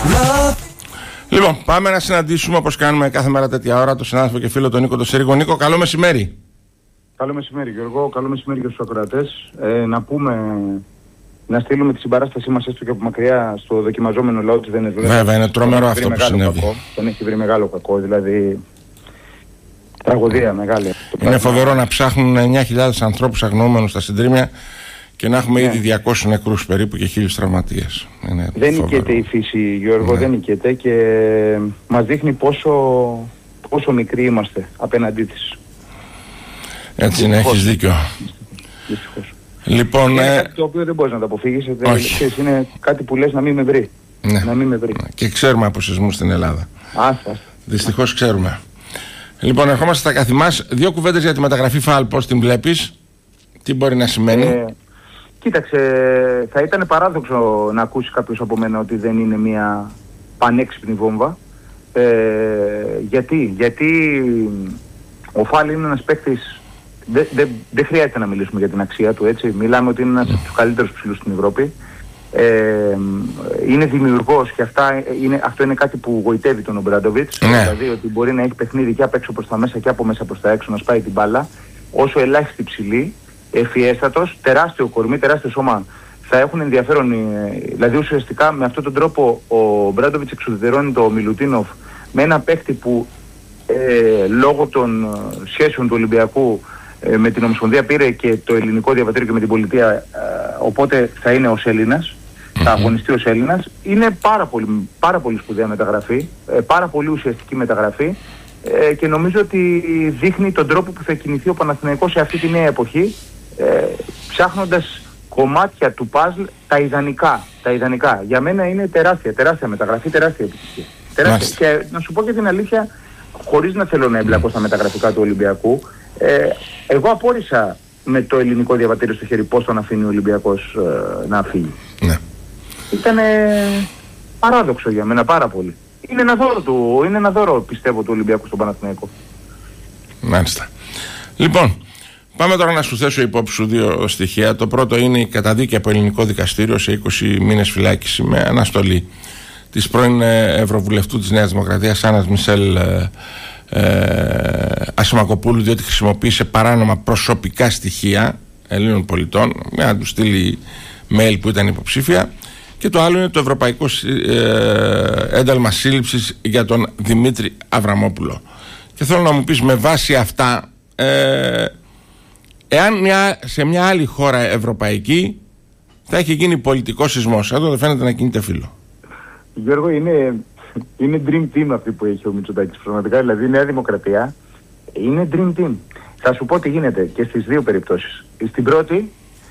Λοιπόν, πάμε να συναντήσουμε, όπως κάνουμε κάθε μέρα τέτοια ώρα, τον συνάδελφο και φίλο τον Νίκο τον Σερίγο. Νίκο, καλό μεσημέρι. Καλό μεσημέρι, Γιώργο. Καλό μεσημέρι για τους ακροατές. Να στείλουμε τη συμπαράστασή μας έστω και από μακριά στο δοκιμαζόμενο λαό της Βενεζουέλας. Βέβαια, είναι τρομερό αυτό που συνέβη. Τον έχει βρει μεγάλο κακό, δηλαδή τραγωδία μεγάλη. Είναι φοβερό να ψάχνουν 9.000 ανθρώπους αγνοούμενους στα συντρίμμια και να έχουμε ήδη 200 νεκρούς περίπου και 1.000 τραυματίες. Δεν νικέται η φύση, Γιώργο, δεν νικέται και μας δείχνει πόσο μικροί είμαστε απέναντί της. Έτσι είναι, έχεις δίκιο. Δυστυχώς. Λοιπόν, είναι κάτι το οποίο δεν μπορείς να το αποφύγεις. Είναι κάτι που λες να μην με βρει. Ναι. Να μην με βρει. Και ξέρουμε από σεισμούς στην Ελλάδα. Άστα. Δυστυχώς ξέρουμε. Λοιπόν, ερχόμαστε στα καθημάς. 2 κουβέντες για τη μεταγραφή ΦΑΛ. Πώς την βλέπεις, τι μπορεί να σημαίνει? Κοίταξε, θα ήταν παράδοξο να ακούσει κάποιος από μένα ότι δεν είναι μια πανέξυπνη βόμβα. Γιατί ο ΦΑΛ είναι ένας παίκτης. Δεν χρειάζεται να μιλήσουμε για την αξία του, έτσι. Μιλάμε ότι είναι ένας από τους καλύτερους ψηλούς στην Ευρώπη. Είναι δημιουργός και αυτό είναι κάτι που γοητεύει τον Ομπράντοβιτς. Ναι. Δηλαδή ότι μπορεί να έχει παιχνίδι και απ' έξω προς τα μέσα και από μέσα προς τα έξω, να σπάει την μπάλα. Όσο ελάχιστη ψηλή, ευφιέστατος, τεράστιο κορμί, τεράστιο σώμα. Θα έχουν ενδιαφέρον, δηλαδή ουσιαστικά με αυτόν τον τρόπο ο Ομπράντοβιτς εξουδετερώνει το Μιλουτίνοφ με ένα παίκτη που λόγω των σχέσεων του Ολυμπιακού με την Ομοσπονδία πήρε και το ελληνικό διαβατήριο και με την πολιτεία, οπότε θα είναι ως Έλληνας, θα αγωνιστεί ως Έλληνας. Είναι πάρα πολύ σπουδαία μεταγραφή, πάρα πολύ ουσιαστική μεταγραφή και νομίζω ότι δείχνει τον τρόπο που θα κινηθεί ο Παναθηναϊκός σε αυτή τη νέα εποχή, ψάχνοντας κομμάτια του παζλ τα ιδανικά. Για μένα είναι τεράστια μεταγραφή, τεράστια επιτυχία. Και να σου πω και την αλήθεια, χωρίς να θέλω να εμπλακώ στα μεταγραφικά του Ολυμπιακού, εγώ απόρρισα με το ελληνικό διαβατήριο στο χέρι πώς τον αφήνει ο Ολυμπιακός να φύγει. Ναι. Ήταν παράδοξο για μένα πάρα πολύ. Είναι ένα δώρο πιστεύω του Ολυμπιακού στον Παναθηναϊκό. Μάλιστα. Λοιπόν, πάμε τώρα να σου θέσω υπόψη σου 2 στοιχεία. Το πρώτο είναι η καταδίκη από ελληνικό δικαστήριο σε 20 μήνες φυλάκιση με αναστολή της πρώην Ευρωβουλευτού της Νέας Δημοκρατίας Άννας Μισελ Ασημακοπούλου, διότι χρησιμοποίησε παράνομα προσωπικά στοιχεία Ελλήνων πολιτών, να του στείλει mail που ήταν υποψήφια. Και το άλλο είναι το ευρωπαϊκό ένταλμα σύλληψης για τον Δημήτρη Αβραμόπουλο. Και θέλω να μου πεις με βάση αυτά, εάν σε μια άλλη χώρα ευρωπαϊκή θα έχει γίνει πολιτικό σεισμός, εδώ δεν φαίνεται να κινείται φύλλο. Γιώργο, είναι dream team αυτή που έχει ο Μητσοτάκης. Πραγματικά, δηλαδή η Νέα Δημοκρατία είναι dream team. Θα σου πω τι γίνεται και στις 2 περιπτώσεις. Στην πρώτη,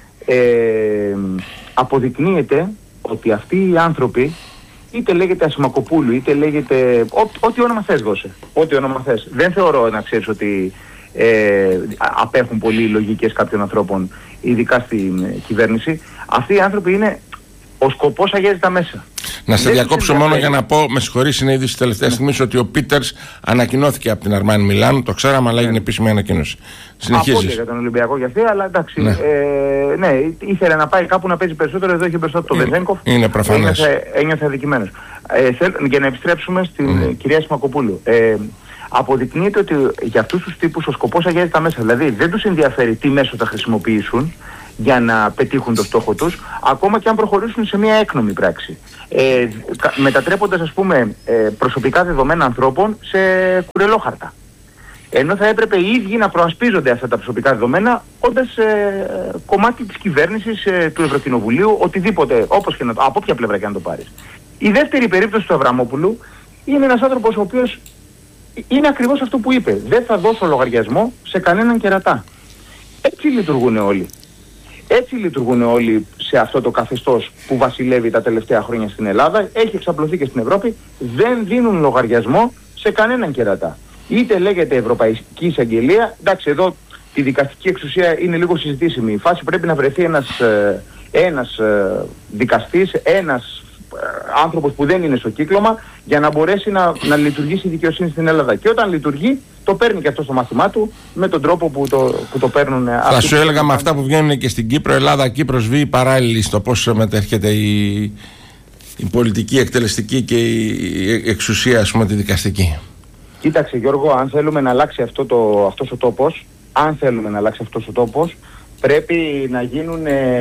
αποδεικνύεται ότι αυτοί οι άνθρωποι, είτε λέγεται Ασημακοπούλου, είτε λέγεται ό,τι όνομα θες δώσε. Ό,τι όνομα θες. Δεν θεωρώ να ξέρεις ότι απέχουν πολύ οι λογικές κάποιων ανθρώπων, ειδικά στην κυβέρνηση. Αυτοί οι άνθρωποι είναι ο σκοπός αγιάζει τα μέσα. Να σε διακόψω μόνο για να πω, με συγχωρείς, είναι ήδη στη τελευταία στιγμή, ότι ο Πίτερς ανακοινώθηκε από την Αρμάνι Μιλάνου. Το ξέραμε, αλλά έγινε επίσημη ανακοίνωση. Συνεχίζεις. Για τον Ολυμπιακό για αυτή, αλλά εντάξει. Ήθελε να πάει κάπου να παίζει περισσότερο. Εδώ είχε μπροστά του τον Βεζένκοφ. Είναι προφανές. Ένιωθε αδικημένος. Για να επιστρέψουμε στην κυρία Ασημακοπούλου. Αποδεικνύεται ότι για αυτούς τους τύπους ο σκοπός αγιάζει τα μέσα. Δηλαδή δεν τους ενδιαφέρει τι μέσο θα χρησιμοποιήσουν για να πετύχουν το στόχο τους, ακόμα και αν προχωρήσουν σε μια έκνομη πράξη. Μετατρέποντας, ας πούμε, προσωπικά δεδομένα ανθρώπων σε κουρελόχαρτα. Ενώ θα έπρεπε οι ίδιοι να προασπίζονται αυτά τα προσωπικά δεδομένα, όντας κομμάτι της κυβέρνησης, του Ευρωκοινοβουλίου, οτιδήποτε, όπως και από όποια πλευρά και να το πάρεις. Η δεύτερη περίπτωση του Αβραμόπουλου είναι ένας άνθρωπος ο οποίος είναι ακριβώς αυτό που είπε. Δεν θα δώσω λογαριασμό σε κανέναν κερατά. Έτσι λειτουργούν όλοι. Έτσι λειτουργούν όλοι σε αυτό το καθεστώς που βασιλεύει τα τελευταία χρόνια στην Ελλάδα. Έχει εξαπλωθεί και στην Ευρώπη. Δεν δίνουν λογαριασμό σε κανέναν κερατά. Είτε λέγεται Ευρωπαϊκή Εισαγγελία. Εντάξει, εδώ τη δικαστική εξουσία είναι λίγο συζητήσιμη. Η φάση πρέπει να βρεθεί ένας δικαστής, ένας άνθρωπος που δεν είναι στο κύκλωμα για να μπορέσει να λειτουργήσει η δικαιοσύνη στην Ελλάδα. Και όταν λειτουργεί, το παίρνει και αυτό στο μάθημά του με τον τρόπο που το παίρνουν. Θα σου έλεγα με αυτά που βγαίνουν και στην Κύπρο, Ελλάδα-Κύπρος βίη παράλληλη στο πώς μετέρχεται η η πολιτική, η εκτελεστική και η εξουσία, ας πούμε, τη δικαστική. Κοίταξε Γιώργο, αν θέλουμε να αλλάξει αυτός ο τόπος, πρέπει να γίνουν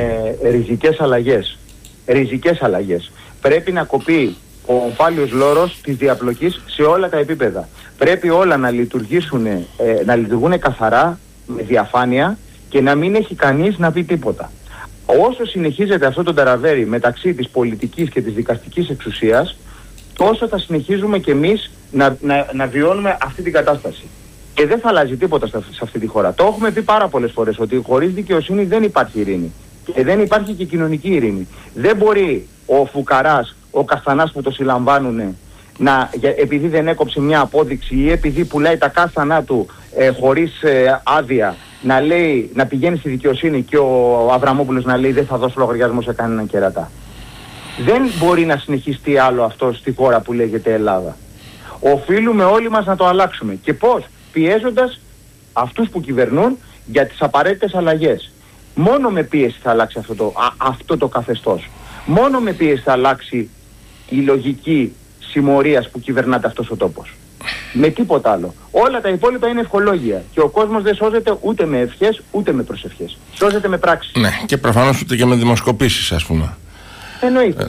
ριζικές αλλαγές. Πρέπει να κοπεί ο ομφάλιος λόρος της διαπλοκής σε όλα τα επίπεδα. Πρέπει όλα να λειτουργούν καθαρά, με διαφάνεια και να μην έχει κανείς να πει τίποτα. Όσο συνεχίζεται αυτό το ταραβέρι μεταξύ της πολιτικής και της δικαστικής εξουσίας, τόσο θα συνεχίζουμε κι εμείς να βιώνουμε αυτή την κατάσταση. Και δεν θα αλλάζει τίποτα σε αυτή τη χώρα. Το έχουμε πει πάρα πολλές φορές ότι χωρίς δικαιοσύνη δεν υπάρχει ειρήνη. Και δεν υπάρχει και κοινωνική ειρήνη. Δεν μπορεί ο φουκαράς, ο καστανάς που το συλλαμβάνουν, επειδή δεν έκοψε μια απόδειξη ή επειδή πουλάει τα κάστανά του χωρίς άδεια, να πηγαίνει στη δικαιοσύνη και ο Αβραμόπουλος να λέει δεν θα δώσω λογαριασμό σε κανέναν κερατά. Δεν μπορεί να συνεχιστεί άλλο αυτό στη χώρα που λέγεται Ελλάδα. Οφείλουμε όλοι μας να το αλλάξουμε. Και πώς? Πιέζοντας αυτούς που κυβερνούν για τις απαραίτητες αλλαγές. Μόνο με πίεση θα αλλάξει αυτό το καθεστώς. Μόνο με πίεση θα αλλάξει η λογική συμμορίας που κυβερνάται αυτός ο τόπος. Με τίποτα άλλο. Όλα τα υπόλοιπα είναι ευχολόγια. Και ο κόσμος δεν σώζεται ούτε με ευχές ούτε με προσευχές. Σώζεται με πράξεις. Ναι, και προφανώς ούτε και με δημοσκοπήσεις, ας πούμε. Εννοείται.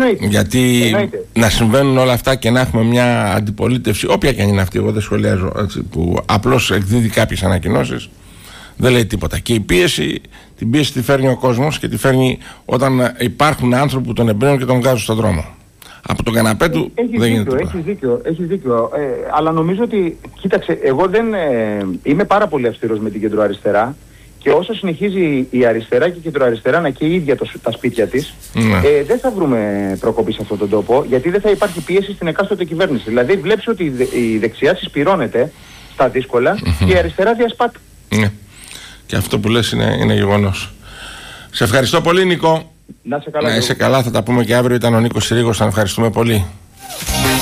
Γιατί να συμβαίνουν όλα αυτά και να έχουμε μια αντιπολίτευση, όποια και αν είναι αυτή, εγώ δεν σχολιάζω, έτσι, που απλώς εκδίδει κάποιες ανακοινώσεις, δεν λέει τίποτα. Και την πίεση τη φέρνει ο κόσμος και τη φέρνει όταν υπάρχουν άνθρωποι που τον εμπνέουν και τον βγάζουν στον δρόμο. Από τον καναπέ του δεν γίνεται τίποτα. Έχεις δίκιο. Αλλά νομίζω ότι, κοίταξε, εγώ δεν είμαι πάρα πολύ αυστηρός με την κεντροαριστερά. Και όσο συνεχίζει η αριστερά και η κεντροαριστερά να καίει η ίδια τα σπίτια της, δεν θα βρούμε προκοπή σε αυτόν τον τόπο, γιατί δεν θα υπάρχει πίεση στην εκάστοτε κυβέρνηση. Δηλαδή βλέπεις ότι η δεξιά συσπυρώνεται στα δύσκολα και η αριστερά διασπάται. Ναι. Και αυτό που λες είναι γεγονός. Σε ευχαριστώ πολύ, Νίκο. Να είσαι καλά. Να είσαι καλά, θα τα πούμε και αύριο. Ήταν ο Νίκος Συρίγος, θα ευχαριστούμε πολύ.